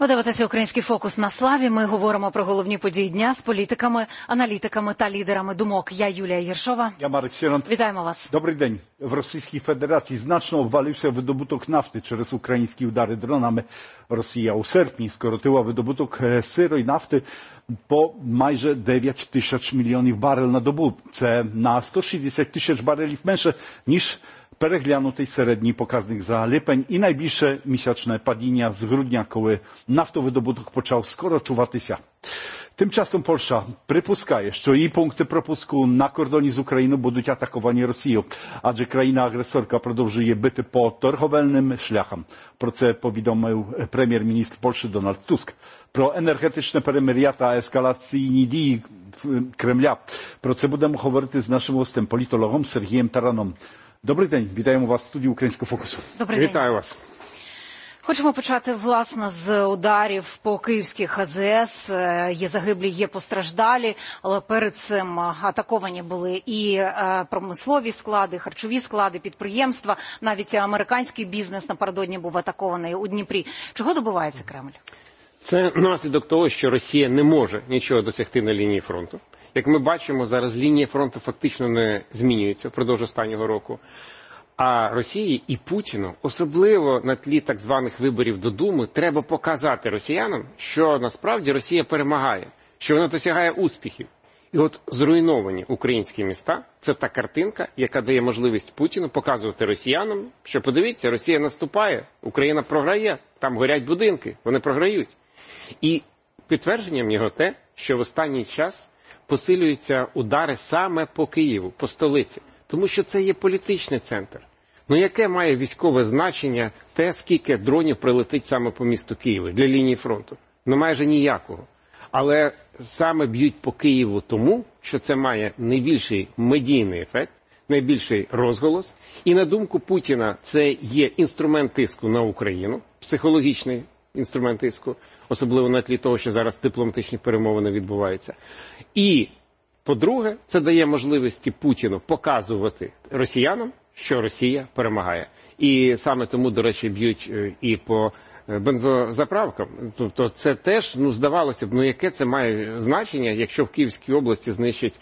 Ви дивитеся «Український фокус» на Славі. Ми говоримо про головні події дня з політиками, аналітиками та лідерами думок. Я Юлія Єршова. Я Марek Sierant. Вітаємо вас. Добрий день. В Російській Федерації значно обвалився видобуток нафти через українські удари дронами. Росія у серпні скоротила видобуток сирої нафти по майже 9 тисяч мільйонів барел на добу. Це на 160 тисяч барелів менше, ніж переглянутий середній показник за липень і найбільше місячне падіння з грудня, коли нафтовидобуток почав скорочуватися. Тимчасом Польща припускає, що її пункти пропуску на кордоні з Україною будуть атаковані Росією, адже країна-агресорка продовжує бити по торговельним шляхам. Про це повідомив прем'єр-міністр Польщі Дональд Туск. Про енергетичне перемир'я та ескалаційні дії Кремля. Про це будемо говорити з нашим гостем, політологом Сергієм Тараном. Добрий день, вітаємо вас в студії «Українського фокусу». Добрий день. Вітаю вас. Хочемо почати, власне, з ударів по київських АЗС. Є загиблі, є постраждалі, але перед цим атаковані були і промислові склади, харчові склади, підприємства. Навіть американський бізнес напередодні був атакований у Дніпрі. Чого добивається Кремль? Це наслідок того, що Росія не може нічого досягти на лінії фронту. Як ми бачимо, зараз лінія фронту фактично не змінюється впродовж останнього року. А Росії і Путіну, особливо на тлі так званих виборів до Думи, треба показати росіянам, що насправді Росія перемагає, що вона досягає успіхів. І от зруйновані українські міста – це та картинка, яка дає можливість Путіну показувати росіянам, що подивіться, Росія наступає, Україна програє, там горять будинки, вони програють. І підтвердженням його те, що в останній час посилюються удари саме по Києву, по столиці. Тому що це є політичний центр. Ну яке має військове значення те, скільки дронів прилетить саме по місту Києву для лінії фронту? Ну майже ніякого. Але саме б'ють по Києву тому, що це має найбільший медійний ефект, найбільший розголос. І на думку Путіна це є інструмент тиску на Україну, психологічний інструмент тиску, особливо на тлі того, що зараз дипломатичні перемовини відбуваються. І по-друге, це дає можливості Путіну показувати росіянам, що Росія перемагає. І саме тому, до речі, б'ють і по бензозаправкам. Тобто це теж, здавалося б, яке це має значення, якщо в Київській області знищать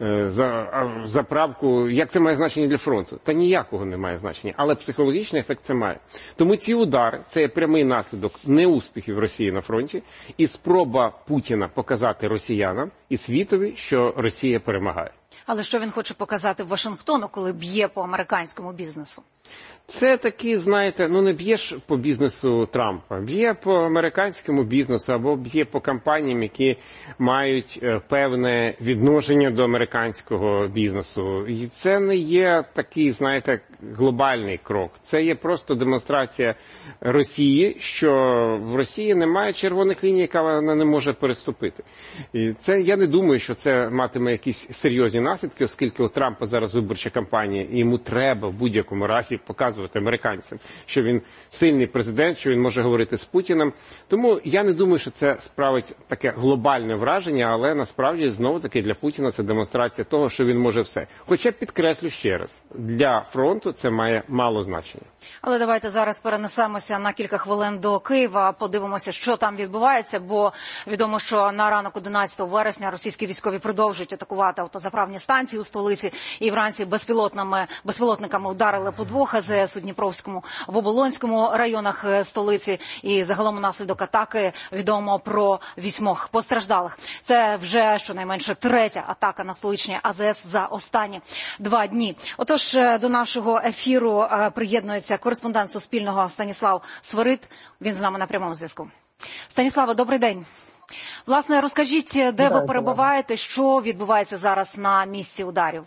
заправку, як це має значення для фронту? Та ніякого не має значення, але психологічний ефект це має. Тому ці удари – це прямий наслідок неуспіхів Росії на фронті і спроба Путіна показати росіянам і світові, що Росія перемагає. Але що він хоче показати Вашингтону, коли б'є по американському бізнесу? Це такі, знаєте, не б'єш по бізнесу Трампа, б'є по американському бізнесу або б'є по компаніям, які мають певне відношення до американського бізнесу. І це не є такий, знаєте, глобальний крок. Це є просто демонстрація Росії, що в Росії немає червоних ліній, яка вона не може переступити. І це, я не думаю, що це матиме якісь серйозні наслідки, оскільки у Трампа зараз виборча кампанія, і йому треба в будь-якому разі показувати американцям, що він сильний президент, що він може говорити з Путіним. Тому я не думаю, що це справить таке глобальне враження, але насправді, знову-таки, для Путіна це демонстрація того, що він може все. Хоча, підкреслю ще раз, для фронту це має мало значення. Але давайте зараз перенесемося на кілька хвилин до Києва, подивимося, що там відбувається, бо відомо, що на ранок 11 вересня російські військові продовжують атакувати автозаправні станції у столиці, і вранці безпілотниками ударили по двох АЗС у Дніпровському, в Оболонському районах столиці, і загалом унаслідок атаки відомо про 8 постраждалих. Це вже щонайменше третя атака на столичні АЗС за останні 2 дні. Отож, до нашого ефіру приєднується кореспондент Суспільного Станіслав Свирид. Він з нами на прямому зв'язку. Станіславе, добрий день. Власне, розкажіть, де ви перебуваєте, що відбувається зараз на місці ударів?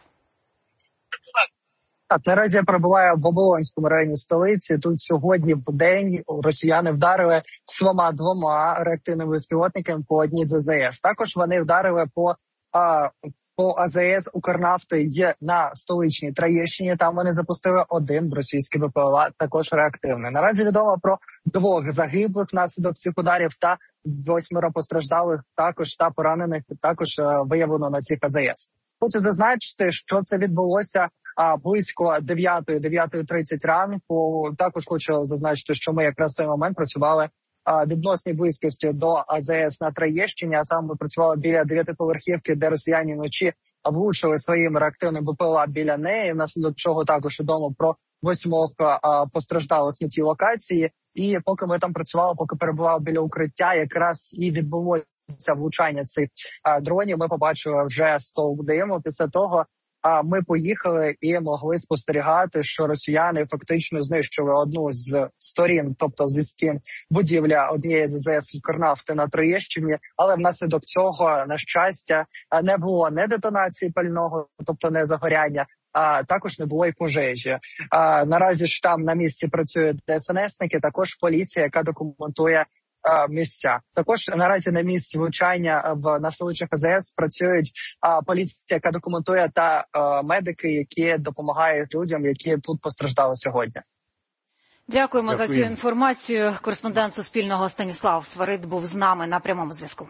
Так, наразі я перебуваю в Оболонському районі столиці. Тут сьогодні в день росіяни вдарили 2 реактивними безпілотниками по одній з АЗС. Також вони вдарили по АЗС Укрнафти є на столичній Троєщині. Там вони запустили 1 російський БПЛА, також реактивний. Наразі відомо про 2 загиблих внаслідок цих ударів та 8 постраждалих, також та поранених, також виявлено на цих АЗС. Хочу зазначити, що це відбулося близько 9:30 ранку. Також хочу зазначити, що ми якраз в той момент працювали відносній близькості до АЗС на Троєщині, а саме працювала біля 9-поверхівки, де росіяни вночі влучили своїм реактивним БПЛА біля неї, внаслідок чого також відомо про 8 постраждалих на тій локації. І поки ми там працювали, поки перебували біля укриття, якраз і відбулося влучання цих дронів. Ми побачили вже стовп диму. Після того ми поїхали і могли спостерігати, що росіяни фактично знищили одну з сторін, тобто зі стін будівля однієї з АЗС «Укрнафти» на Троєщині, але внаслідок цього, на щастя, не було не детонації пального, тобто не загоряння, а також не було й пожежі. Наразі ж там на місці працюють ДСНСники, також поліція, яка документує місця. Також наразі на місці влучання в населених АЗС працюють поліція, яка документує, та медики, які допомагають людям, які тут постраждали сьогодні. Дякуємо за цю інформацію. Кореспондент Суспільного Станіслав Свирид був з нами на прямому зв'язку.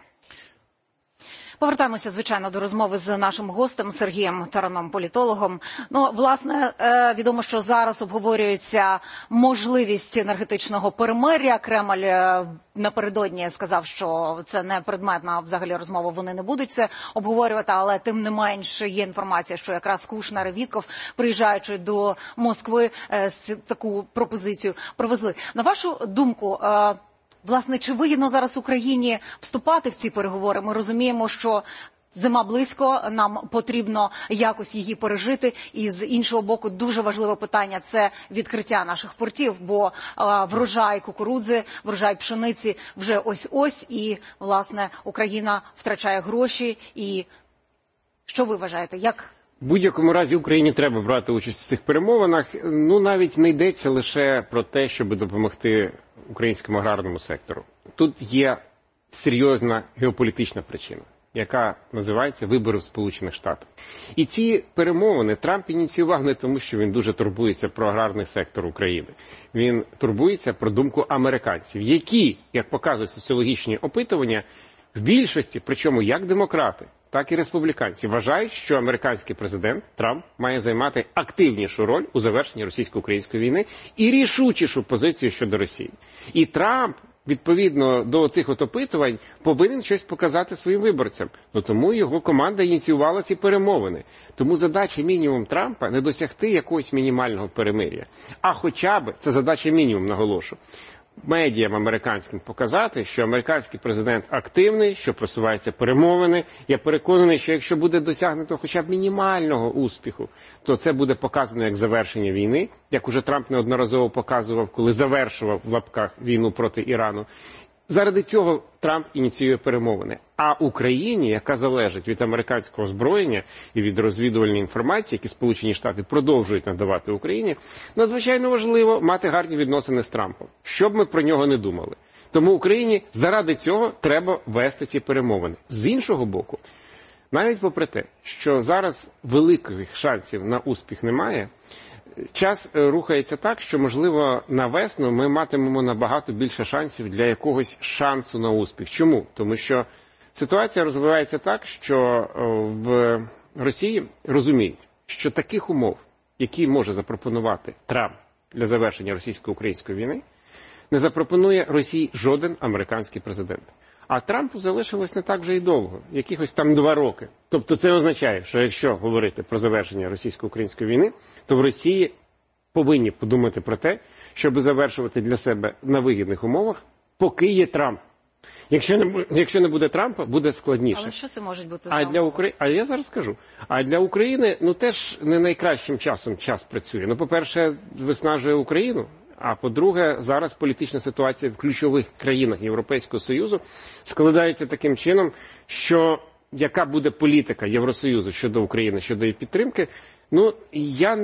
Повертаємося, звичайно, до розмови з нашим гостем Сергієм Тараном, політологом. Власне, відомо, що зараз обговорюється можливість енергетичного перемир'я. Кремль напередодні сказав, що це не предметна взагалі розмова, вони не будуть це обговорювати, але тим не менш є інформація, що якраз Кушнер і Вітков, приїжджаючи до Москви, таку пропозицію провезли. На вашу думку, власне, чи вигідно зараз Україні вступати в ці переговори? Ми розуміємо, що зима близько, нам потрібно якось її пережити. І з іншого боку, дуже важливе питання – це відкриття наших портів, бо врожай кукурудзи, врожай пшениці вже ось-ось, і, власне, Україна втрачає гроші. І що ви вважаєте, як? В будь-якому разі Україні треба брати участь в цих перемовинах. Навіть не йдеться лише про те, щоб допомогти українському аграрному сектору. Тут є серйозна геополітична причина, яка називається вибори в Сполучених Штатах. І ці перемовини Трамп ініціював не тому, що він дуже турбується про аграрний сектор України. Він турбується про думку американців, які, як показують соціологічні опитування, в більшості, причому як демократи, так і республіканці, вважають, що американський президент Трамп має займати активнішу роль у завершенні російсько-української війни і рішучішу позицію щодо Росії. І Трамп, відповідно до цих опитувань, повинен щось показати своїм виборцям. Тому його команда ініціювала ці перемовини. Тому задача мінімум Трампа не досягти якогось мінімального перемир'я, а хоча б, це задача мінімум, наголошу, медіям американським показати, що американський президент активний, що просуваються перемовини. Я переконаний, що якщо буде досягнуто хоча б мінімального успіху, то це буде показано як завершення війни, як уже Трамп неодноразово показував, коли завершував в лапках війну проти Ірану. Заради цього Трамп ініціює перемовини. А Україні, яка залежить від американського озброєння і від розвідувальної інформації, які Сполучені Штати продовжують надавати Україні, надзвичайно важливо мати гарні відносини з Трампом, щоб ми про нього не думали. Тому Україні заради цього треба вести ці перемовини. З іншого боку, навіть попри те, що зараз великих шансів на успіх немає, час рухається так, що, можливо, на весну ми матимемо набагато більше шансів для якогось шансу на успіх. Чому? Тому що ситуація розвивається так, що в Росії розуміють, що таких умов, які може запропонувати Трамп для завершення російсько-української війни, не запропонує Росії жоден американський президент. А Трампу залишилось не так вже й довго, якихось там 2 роки. Тобто це означає, що якщо говорити про завершення російсько-української війни, то в Росії повинні подумати про те, щоб завершувати для себе на вигідних умовах, поки є Трамп. Якщо не буде Трампа, буде складніше. Але що це може бути А я зараз скажу. А для України, теж не найкращим часом час працює. По-перше, виснажує Україну. А по-друге, зараз політична ситуація в ключових країнах Європейського Союзу складається таким чином, що яка буде політика Євросоюзу щодо України, щодо її підтримки, я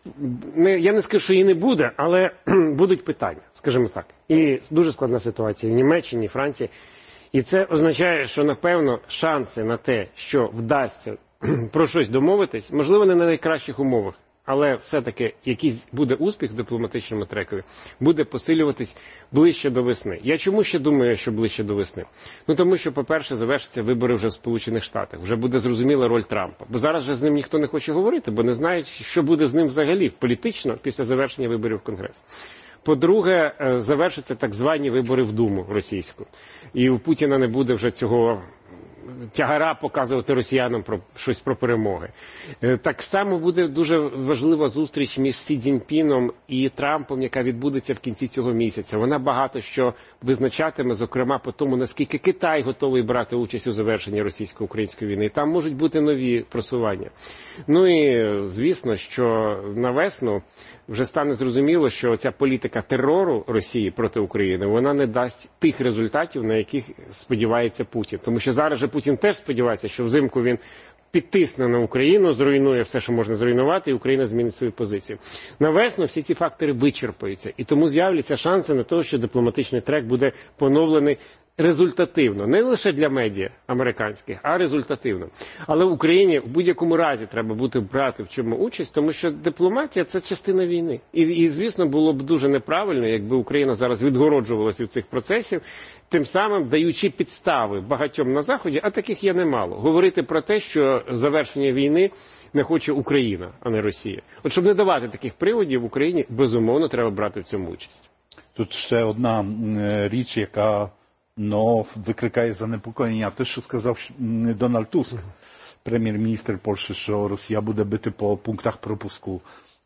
не скажу, що її не буде, але будуть питання, скажімо так. І дуже складна ситуація в Німеччині, Франції. І це означає, що, напевно, шанси на те, що вдасться про щось домовитись, можливо, не на найкращих умовах. Але все-таки якийсь буде успіх в дипломатичному трекові, буде посилюватись ближче до весни. Я чому ще думаю, що ближче до весни? Тому що, по-перше, завершаться вибори вже в Сполучених Штатах. Вже буде зрозуміла роль Трампа. Бо зараз же з ним ніхто не хоче говорити, бо не знають, що буде з ним взагалі політично після завершення виборів в Конгрес. По-друге, завершаться так звані вибори в Думу російську. І у Путіна не буде вже цього тягара показувати росіянам про щось про перемоги. Так само буде дуже важлива зустріч між Сі Цзіньпіном і Трампом, яка відбудеться в кінці цього місяця. Вона багато що визначатиме, зокрема по тому, наскільки Китай готовий брати участь у завершенні російсько-української війни. Там можуть бути нові просування. Ну і звісно, що на весну вже стане зрозуміло, що ця політика терору Росії проти України, вона не дасть тих результатів, на яких сподівається Путін. Тому що зараз же Путін теж сподівається, що взимку він підтисне на Україну, зруйнує все, що можна зруйнувати, і Україна змінить свою позицію. На весну всі ці фактори вичерпаються. І тому з'являться шанси на те, що дипломатичний трек буде поновлений результативно. Не лише для медіа американських, а результативно. Але в Україні в будь-якому разі треба брати в чому участь, тому що дипломатія – це частина війни. І, звісно, було б дуже неправильно, якби Україна зараз відгороджувалася від цих процесів, тим самим даючи підстави багатьом на Заході, а таких є немало. Говорити про те, що завершення війни не хоче Україна, а не Росія. От щоб не давати таких приводів, в Україні, безумовно, треба брати в цьому участь. Тут ще одна річ, яка викликає занепокоєння. Те, що сказав Дональд Туск, прем'єр-міністр Польщі, що Росія буде бити по пунктах пропуску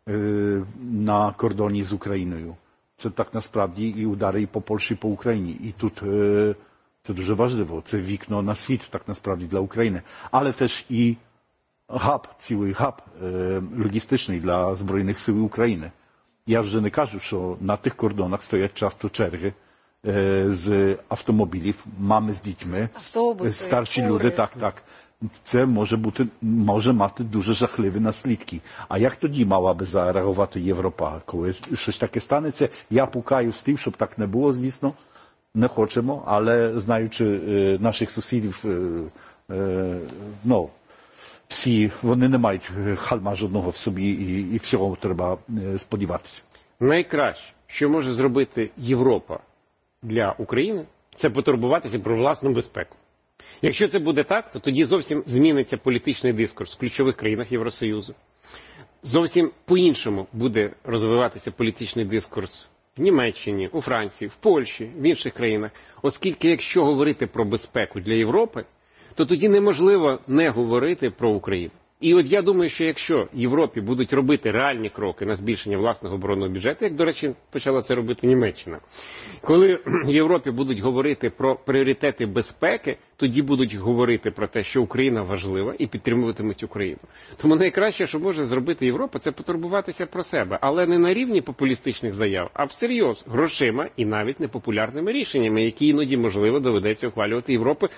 на кордоні з Україною. Це так насправді і удари і по Польщі, і по Україні. І тут це дуже важливо. Це вікно на світ так насправді для України. Але теж і цілий хаб логістичний для Збройних сил України. Я вже не кажу, що на тих кордонах стоять часто черги з автомобілів, мами з дітьми, автобуси, старші фури. люди, так. Це може мати дуже жахливі наслідки. А як тоді мала би зареагувати Європа, коли щось таке станеться? Я пукаю з тим, щоб так не було, звісно, не хочемо, але знаючи наших сусідів, всі, вони не мають хальма жодного в собі і всього треба сподіватися. Найкраще, що може зробити Європа для України, це потурбуватися про власну безпеку. Якщо це буде так, то тоді зовсім зміниться політичний дискурс в ключових країнах Євросоюзу. Зовсім по-іншому буде розвиватися політичний дискурс в Німеччині, у Франції, в Польщі, в інших країнах. Оскільки, якщо говорити про безпеку для Європи, то тоді неможливо не говорити про Україну. І от я думаю, що якщо Європі будуть робити реальні кроки на збільшення власного оборонного бюджету, як, до речі, почала це робити Німеччина, коли в Європі будуть говорити про пріоритети безпеки, тоді будуть говорити про те, що Україна важлива і підтримуватимуть Україну. Тому найкраще, що може зробити Європа, це потурбуватися про себе, але не на рівні популістичних заяв, а всерйоз грошима і навіть непопулярними рішеннями, які іноді, можливо, доведеться ухвалювати Європи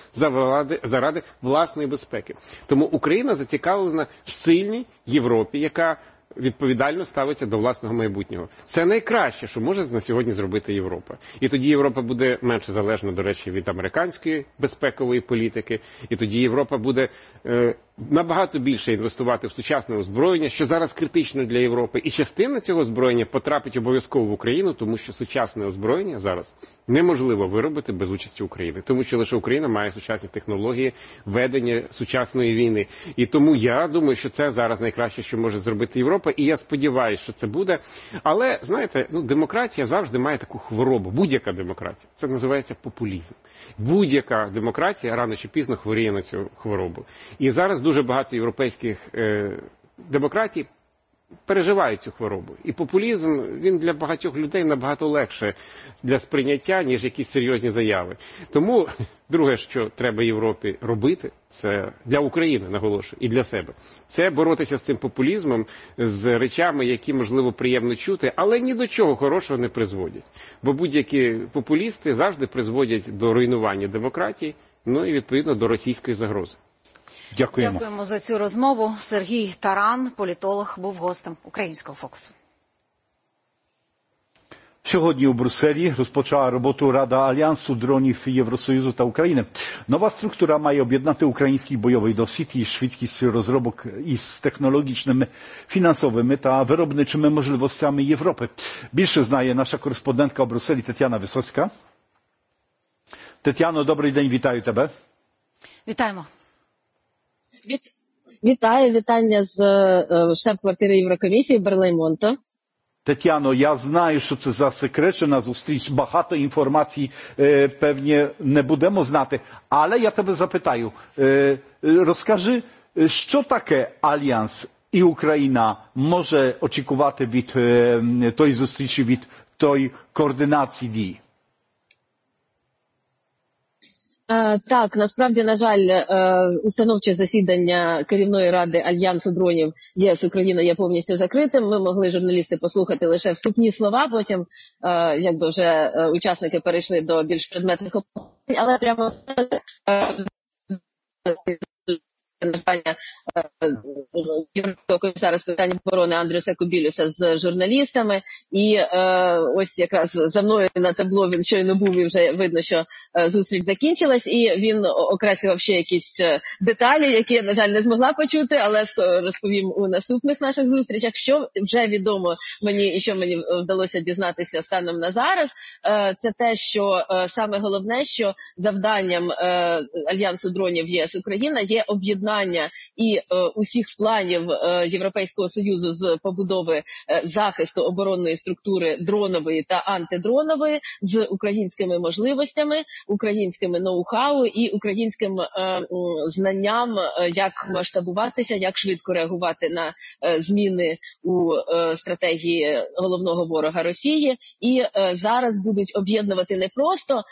заради власної безпеки. Тому Україна зацікавлена в сильній Європі, яка відповідально ставиться до власного майбутнього. Це найкраще, що може на сьогодні зробити Європа. І тоді Європа буде менше залежна, до речі, від американської безпекової політики. І тоді Європа буде набагато більше інвестувати в сучасне озброєння, що зараз критично для Європи. І частина цього озброєння потрапить обов'язково в Україну, тому що сучасне озброєння зараз неможливо виробити без участі України. Тому що лише Україна має сучасні технології ведення сучасної війни. І тому я думаю, що це зараз найкраще, що може зробити Європа. І я сподіваюся, що це буде. Але, знаєте, демократія завжди має таку хворобу. Будь-яка демократія. Це називається популізм. Будь-яка демократія рано чи пізно хворіє на цю хворобу. І зараз дуже багато європейських демократій переживають цю хворобу. І популізм, він для багатьох людей набагато легше для сприйняття, ніж якісь серйозні заяви. Тому друге, що треба Європі робити, це для України, наголошую, і для себе. Це боротися з цим популізмом, з речами, які, можливо, приємно чути, але ні до чого хорошого не призводять. Бо будь-які популісти завжди призводять до руйнування демократії, ну і, відповідно, до російської загрози. Дякуємо за цю розмову. Сергій Таран, політолог, був гостем Українського фокусу. Сьогодні у Брюсселі розпочала роботу Рада Альянсу дронів Євросоюзу та України. Нова структура має об'єднати український бойовий досвід і швидкість розробок із технологічними, фінансовими та виробничими можливостями Європи. Більше знає наша кореспондентка у Брюсселі Тетяна Висоцька. Тетяно, добрий день, вітаю тебе. Вітаємо. Вітання з шеф-квартири Єврокомісії Берлеймонто. Тетяно, я знаю, що це засекречена зустріч, багато інформацій певне не будемо знати, але я тебе запитаю, розкажи, що таке Альянс і Україна може очікувати від тої зустрічі, від тої координації дій? Так, насправді, на жаль, установче засідання керівної ради Альянсу дронів ЄС-Україна є повністю закритим. Ми могли, журналісти, послухати лише вступні слова, потім якби вже учасники перейшли до більш предметних обговорень, але прямо Європейського комісара з питань оборони Андрюса Кубілюса з журналістами. І ось якраз за мною на табло він щойно був, і вже видно, що зустріч закінчилась. І він окреслював ще якісь деталі, які я, на жаль, не змогла почути, але розповім у наступних наших зустрічах. Що вже відомо мені і що мені вдалося дізнатися станом на зараз, це те, що саме головне, що завданням Альянсу дронів ЄС-Україна є об'єднання і усіх планів Європейського Союзу з побудови захисту оборонної структури дронової та антидронової з українськими можливостями, українськими ноу-хау і українським знанням, як масштабуватися, як швидко реагувати на зміни у стратегії головного ворога Росії. І зараз будуть об'єднувати не просто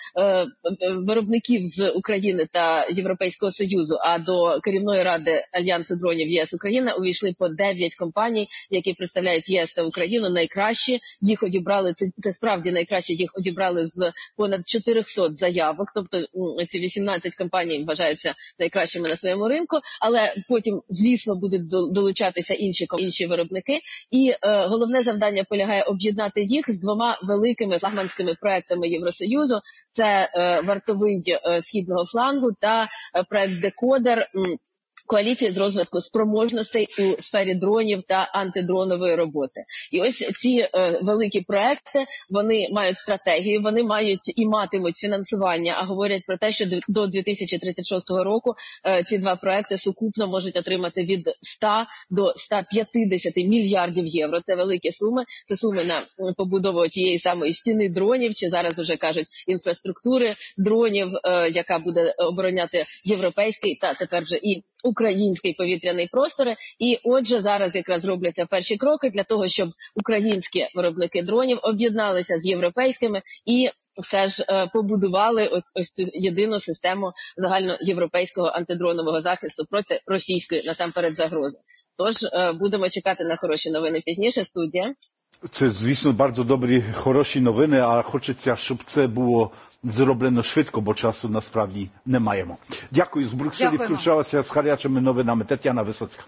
виробників з України та Європейського Союзу, а до керівної ради Альянсу дронів ЄС-Україна увійшли по 9 компаній, які представляють ЄС та Україну. Найкращі їх одібрали, це справді найкраще, їх одібрали з понад 400 заявок, тобто ці 18 компаній вважаються найкращими на своєму ринку, але потім, звісно, будуть долучатися інші виробники. І головне завдання полягає об'єднати їх з двома великими флагманськими проектами Євросоюзу. Це вартовий східного флангу та проект «Декодер», коаліції з розвитку спроможностей у сфері дронів та антидронової роботи. І ось ці великі проекти, вони мають стратегію, вони мають і матимуть фінансування, а говорять про те, що до 2036 року ці два проекти сукупно можуть отримати від 100 до 150 мільярдів євро. Це великі суми, це суми на побудову тієї самої стіни дронів, чи зараз уже кажуть інфраструктури дронів, яка буде обороняти європейський та тепер вже і український повітряний простори. І отже, зараз якраз робляться перші кроки для того, щоб українські виробники дронів об'єдналися з європейськими і все ж побудували ось цю єдину систему загальноєвропейського антидронового захисту проти російської, насамперед, загрози. Тож будемо чекати на хороші новини пізніше. Студія. Це, звісно, bardzo добрі, хороші новини, а хочеться, щоб це було зроблено швидко, бо часу насправді не маємо. Дякую. З Брюкселі включалася з гарячими новинами Тетяна Висоцька.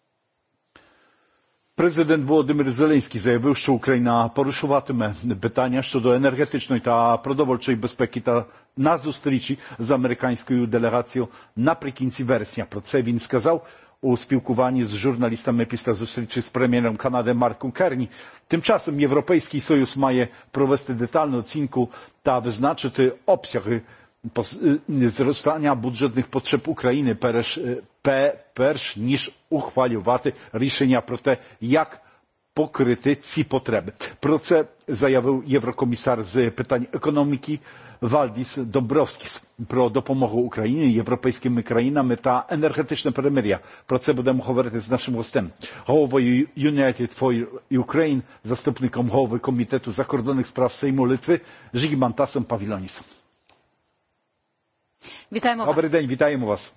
Президент Володимир Зеленський заявив, що Україна порушуватиме питання щодо енергетичної та продовольчої безпеки та на зустрічі з американською делегацією наприкінці вересня. Про це він сказав у спілкуванні з журналістами після зустрічі з прем'єром Канади Марком Керні. Тим часом Європейський Союз має провести детальну оцінку та визначити обсяги зростання бюджетних потреб України, перш ніж ухвалювати рішення про те, як покрити ці потреби. Про це заявив єврокомісар з питань економіки Валдіс Домбровскіс. Про допомогу Україні, європейськими країнами та енергетичне перемир'я. Про це будемо говорити з нашим гостем, головою United for Ukraine, заступником голови Комітету закордонних справ Сейму Литви Жігімантасом Павілонісом. Вітаємо вас. Добрий день, вітаємо вас.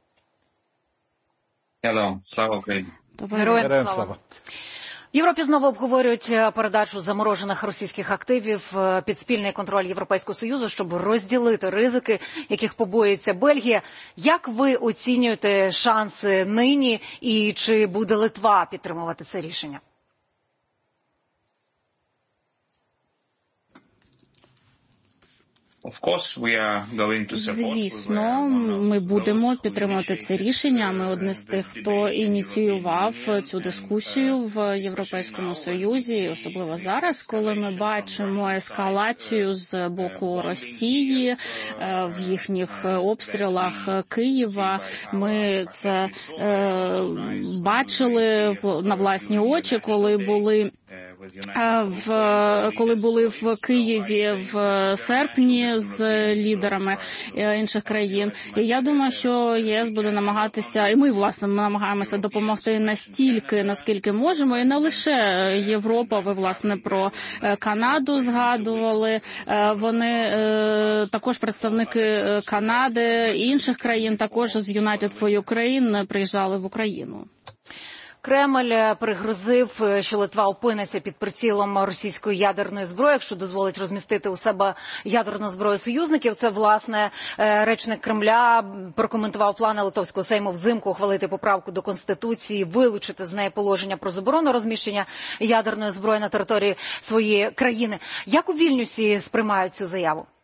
Hello, слава Україні. Героям слава. В Європі знову обговорюють передачу заморожених російських активів під спільний контроль Європейського Союзу, щоб розділити ризики, яких побоюється Бельгія. Як ви оцінюєте шанси нині і чи буде Литва підтримувати це рішення? Звісно, ми будемо підтримувати це рішення. Ми одні з тих, хто ініціював цю дискусію в Європейському Союзі, особливо зараз, коли ми бачимо ескалацію з боку Росії в їхніх обстрілах Києва. Ми це бачили на власні очі, коли були коли були в Києві в серпні з лідерами інших країн. І я думаю, що ЄС буде намагатися, і ми, власне, намагаємося допомогти настільки, наскільки можемо, і не лише Європа, ви, власне, про Канаду згадували, вони також представники Канади і інших країн, також з United for Ukraine приїжджали в Україну. Кремль пригрозив, що Литва опиниться під прицілом російської ядерної зброї, якщо дозволить розмістити у себе ядерну зброю союзників. Це, власне, речник Кремля прокоментував плани Литовського Сейму взимку ухвалити поправку до Конституції, вилучити з неї положення про заборону розміщення ядерної зброї на території своєї країни. Як у Вільнюсі сприймають цю заяву?